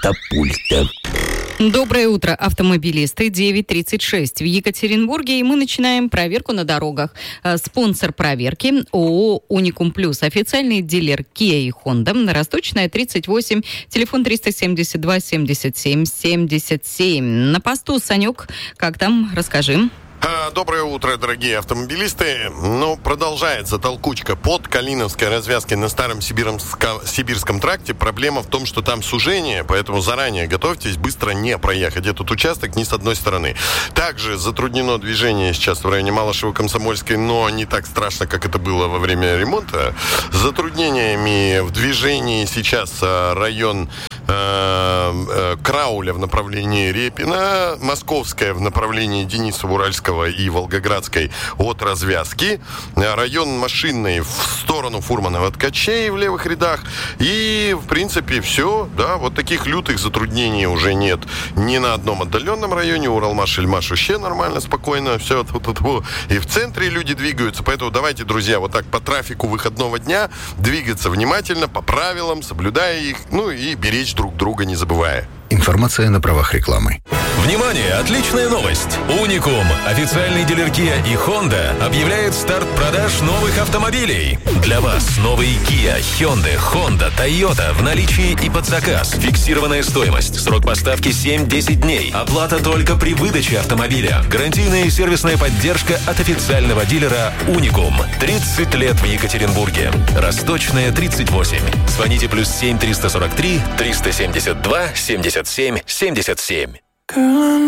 катапульта. Доброе утро, автомобилисты. 9:36 в Екатеринбурге, и мы начинаем проверку на дорогах. Спонсор проверки ООО «Уникум Плюс», официальный дилер Kia и Honda, Росточная, 38, телефон 372 77 77. На посту, Санек, как там, расскажи. Доброе утро, дорогие автомобилисты. Продолжается толкучка под Калиновской развязкой на Старом Сибирском тракте. Проблема в том, что там сужение, поэтому заранее готовьтесь быстро не проехать этот участок ни с одной стороны. Также затруднено движение сейчас в районе Малышево-Комсомольской, но не так страшно, как это было во время ремонта. С затруднениями в движении сейчас район Крауля в направлении Репина, Московская в направлении Денисово-Уральского и Волгоградской от развязки, район Машинный в сторону Фурманова-Ткачей в левых рядах, и в принципе все, да, вот таких лютых затруднений уже нет ни на одном отдаленном районе. Уралмаш, Ильмаш вообще нормально, спокойно, все, и в центре люди двигаются, поэтому давайте, друзья, вот так по трафику выходного дня двигаться внимательно, по правилам, соблюдая их, и беречь друг друга не забывая. Информация на правах рекламы. Внимание! Отличная новость! Уникум, официальный дилер Kia и Honda, объявляет старт продаж новых автомобилей. Для вас новые Kia, Hyundai, Honda, Toyota в наличии и под заказ. Фиксированная стоимость. Срок поставки 7-10 дней. Оплата только при выдаче автомобиля. Гарантийная и сервисная поддержка от официального дилера Уникум. 30 лет в Екатеринбурге. Росточная, 38. Звоните +7 343 372 77 77.